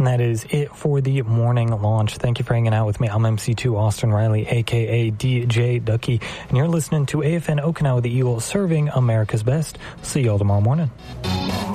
And that is it for the morning launch. Thank you for hanging out with me. I'm MC2 Austin Riley, a.k.a. DJ Ducky, and you're listening to AFN Okinawa, the Eagle, serving America's best. See you all tomorrow morning.